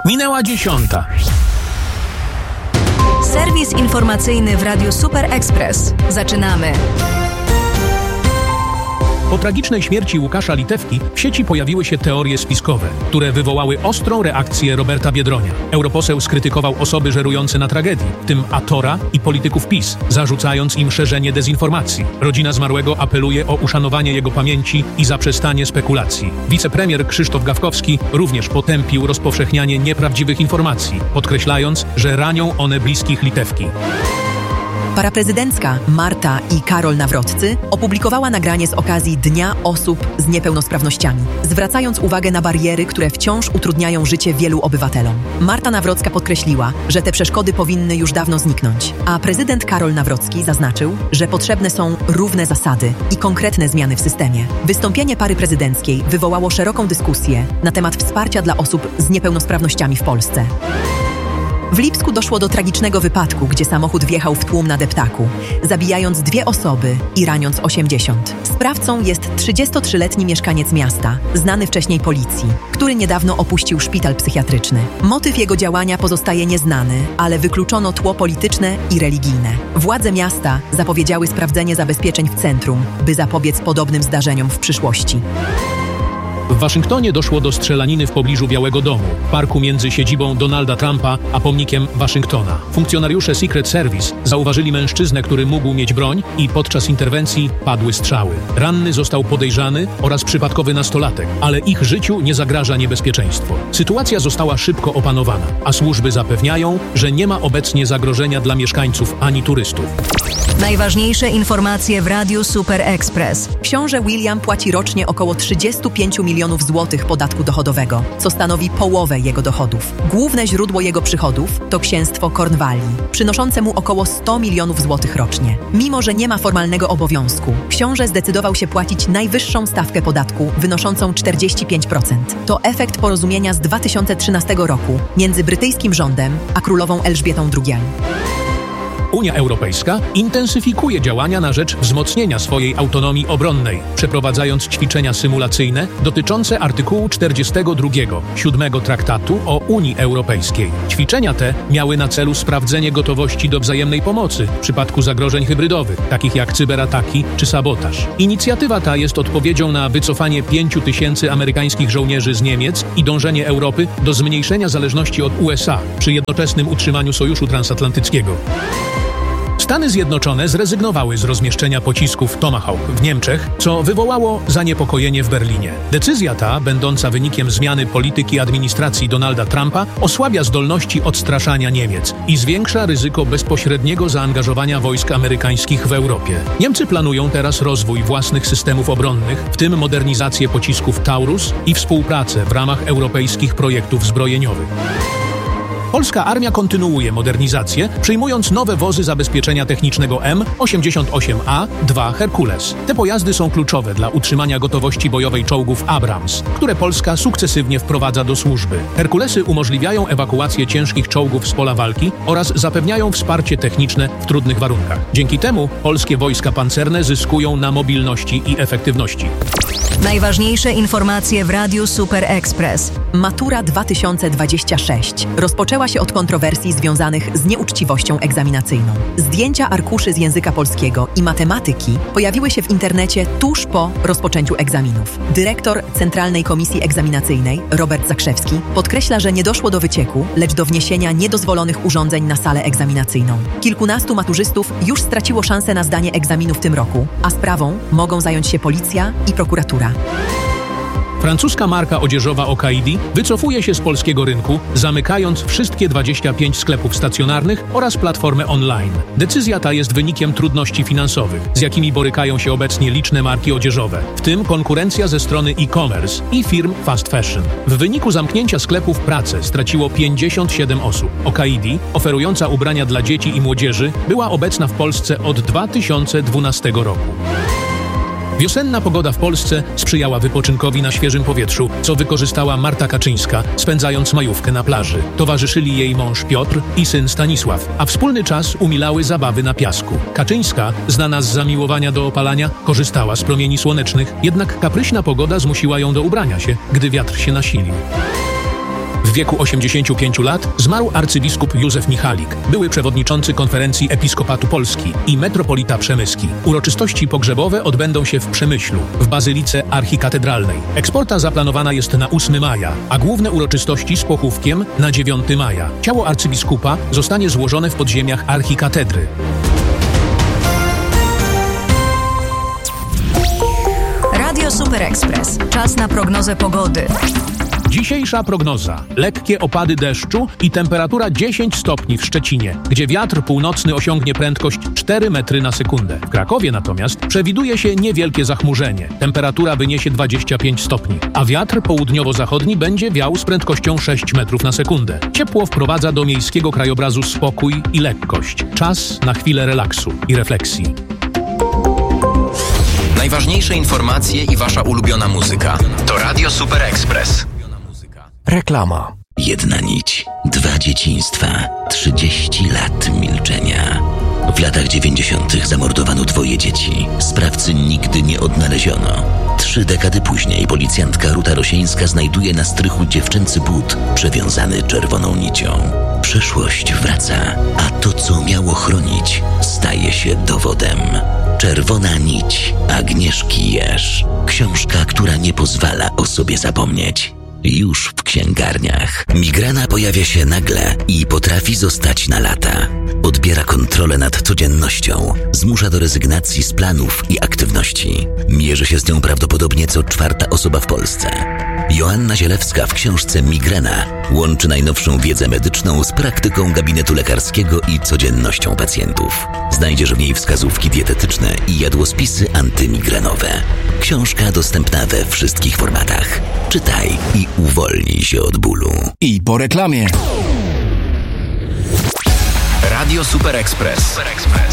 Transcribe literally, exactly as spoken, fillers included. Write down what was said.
Minęła dziesiąta. Serwis informacyjny w Radiu Super Express. Zaczynamy. Po tragicznej śmierci Łukasza Litewki w sieci pojawiły się teorie spiskowe, które wywołały ostrą reakcję Roberta Biedronia. Europoseł skrytykował osoby żerujące na tragedii, w tym Atora i polityków PiS, zarzucając im szerzenie dezinformacji. Rodzina zmarłego apeluje o uszanowanie jego pamięci i zaprzestanie spekulacji. Wicepremier Krzysztof Gawkowski również potępił rozpowszechnianie nieprawdziwych informacji, podkreślając, że ranią one bliskich Litewki. Para prezydencka Marta i Karol Nawroccy opublikowała nagranie z okazji Dnia Osób z Niepełnosprawnościami, zwracając uwagę na bariery, które wciąż utrudniają życie wielu obywatelom. Marta Nawrocka podkreśliła, że te przeszkody powinny już dawno zniknąć, a prezydent Karol Nawrocki zaznaczył, że potrzebne są równe zasady i konkretne zmiany w systemie. Wystąpienie pary prezydenckiej wywołało szeroką dyskusję na temat wsparcia dla osób z niepełnosprawnościami w Polsce. W Lipsku doszło do tragicznego wypadku, gdzie samochód wjechał w tłum na deptaku, zabijając dwie osoby i raniąc osiemdziesiąt. Sprawcą jest trzydziestotrzyletni mieszkaniec miasta, znany wcześniej policji, który niedawno opuścił szpital psychiatryczny. Motyw jego działania pozostaje nieznany, ale wykluczono tło polityczne i religijne. Władze miasta zapowiedziały sprawdzenie zabezpieczeń w centrum, by zapobiec podobnym zdarzeniom w przyszłości. W Waszyngtonie doszło do strzelaniny w pobliżu Białego Domu, parku między siedzibą Donalda Trumpa a pomnikiem Waszyngtona. Funkcjonariusze Secret Service zauważyli mężczyznę, który mógł mieć broń i podczas interwencji padły strzały. Ranny został podejrzany oraz przypadkowy nastolatek, ale ich życiu nie zagraża niebezpieczeństwo. Sytuacja została szybko opanowana, a służby zapewniają, że nie ma obecnie zagrożenia dla mieszkańców ani turystów. Najważniejsze informacje w Radiu Super Express. Książę William płaci rocznie około trzydzieści pięć milionów złotych podatku dochodowego, co stanowi połowę jego dochodów. Główne źródło jego przychodów to księstwo Cornwalli, przynoszące mu około sto milionów złotych rocznie. Mimo że nie ma formalnego obowiązku, książę zdecydował się płacić najwyższą stawkę podatku, wynoszącą czterdzieści pięć procent. To efekt porozumienia z dwa tysiące trzynastego roku między brytyjskim rządem a królową Elżbietą drugą. Unia Europejska intensyfikuje działania na rzecz wzmocnienia swojej autonomii obronnej, przeprowadzając ćwiczenia symulacyjne dotyczące artykułu czterdziestego drugiego siódmego Traktatu o Unii Europejskiej. Ćwiczenia te miały na celu sprawdzenie gotowości do wzajemnej pomocy w przypadku zagrożeń hybrydowych, takich jak cyberataki czy sabotaż. Inicjatywa ta jest odpowiedzią na wycofanie pięciu tysięcy amerykańskich żołnierzy z Niemiec i dążenie Europy do zmniejszenia zależności od U S A przy jednoczesnym utrzymaniu Sojuszu Transatlantyckiego. Stany Zjednoczone zrezygnowały z rozmieszczenia pocisków Tomahawk w Niemczech, co wywołało zaniepokojenie w Berlinie. Decyzja ta, będąca wynikiem zmiany polityki administracji Donalda Trumpa, osłabia zdolności odstraszania Niemiec i zwiększa ryzyko bezpośredniego zaangażowania wojsk amerykańskich w Europie. Niemcy planują teraz rozwój własnych systemów obronnych, w tym modernizację pocisków Taurus i współpracę w ramach europejskich projektów zbrojeniowych. Polska armia kontynuuje modernizację, przyjmując nowe wozy zabezpieczenia technicznego M osiemdziesiąt osiem A dwa Herkules. Te pojazdy są kluczowe dla utrzymania gotowości bojowej czołgów Abrams, które Polska sukcesywnie wprowadza do służby. Herkulesy umożliwiają ewakuację ciężkich czołgów z pola walki oraz zapewniają wsparcie techniczne w trudnych warunkach. Dzięki temu polskie wojska pancerne zyskują na mobilności i efektywności. Najważniejsze informacje w Radiu Super Express. Matura dwa tysiące dwadzieścia sześć rozpoczęła się od kontrowersji związanych z nieuczciwością egzaminacyjną. Zdjęcia arkuszy z języka polskiego i matematyki pojawiły się w internecie tuż po rozpoczęciu egzaminów. Dyrektor Centralnej Komisji Egzaminacyjnej, Robert Zakrzewski, podkreśla, że nie doszło do wycieku, lecz do wniesienia niedozwolonych urządzeń na salę egzaminacyjną. Kilkunastu maturzystów już straciło szansę na zdanie egzaminu w tym roku, a sprawą mogą zająć się policja i prokuratura. Francuska marka odzieżowa Okaidi wycofuje się z polskiego rynku, zamykając wszystkie dwadzieścia pięć sklepów stacjonarnych oraz platformę online. Decyzja ta jest wynikiem trudności finansowych, z jakimi borykają się obecnie liczne marki odzieżowe, w tym konkurencja ze strony e-commerce i firm fast fashion. W wyniku zamknięcia sklepów pracę straciło pięćdziesiąt siedem osób. Okaidi, oferująca ubrania dla dzieci i młodzieży, była obecna w Polsce od dwa tysiące dwunastego roku. Wiosenna pogoda w Polsce sprzyjała wypoczynkowi na świeżym powietrzu, co wykorzystała Marta Kaczyńska, spędzając majówkę na plaży. Towarzyszyli jej mąż Piotr i syn Stanisław, a wspólny czas umilały zabawy na piasku. Kaczyńska, znana z zamiłowania do opalania, korzystała z promieni słonecznych, jednak kapryśna pogoda zmusiła ją do ubrania się, gdy wiatr się nasilił. W wieku osiemdziesięciu pięciu lat zmarł arcybiskup Józef Michalik, były przewodniczący Konferencji Episkopatu Polski i metropolita przemyski. Uroczystości pogrzebowe odbędą się w Przemyślu, w Bazylice Archikatedralnej. Eksporta zaplanowana jest na ósmego maja, a główne uroczystości z pochówkiem na dziewiątego maja. Ciało arcybiskupa zostanie złożone w podziemiach archikatedry. Radio Super Express. Czas na prognozę pogody. Dzisiejsza prognoza. Lekkie opady deszczu i temperatura dziesięć stopni w Szczecinie, gdzie wiatr północny osiągnie prędkość cztery metry na sekundę. W Krakowie natomiast przewiduje się niewielkie zachmurzenie. Temperatura wyniesie dwadzieścia pięć stopni, a wiatr południowo-zachodni będzie wiał z prędkością sześć metrów na sekundę. Ciepło wprowadza do miejskiego krajobrazu spokój i lekkość. Czas na chwilę relaksu i refleksji. Najważniejsze informacje i wasza ulubiona muzyka. To Radio Super Express. Reklama. Jedna nić, dwa dzieciństwa, trzydzieści lat milczenia. W latach dziewięćdziesiątych zamordowano dwoje dzieci. Sprawcy nigdy nie odnaleziono. Trzy dekady później policjantka Ruta Rosieńska znajduje na strychu dziewczęcy but przewiązany czerwoną nicią. Przeszłość wraca, a to, co miało chronić, staje się dowodem. Czerwona nić Agnieszki Jerz. Książka, która nie pozwala o sobie zapomnieć. Już w księgarniach. Migrena pojawia się nagle i potrafi zostać na lata. Odbiera kontrolę nad codziennością, zmusza do rezygnacji z planów i aktywności. Mierzy się z nią prawdopodobnie co czwarta osoba w Polsce. Joanna Zielewska w książce Migrena łączy najnowszą wiedzę medyczną z praktyką gabinetu lekarskiego i codziennością pacjentów. Znajdziesz w niej wskazówki dietetyczne i jadłospisy antymigrenowe. Książka dostępna we wszystkich formatach. Czytaj i uwolnij się od bólu. I po reklamie. Radio Super Express. Super Express.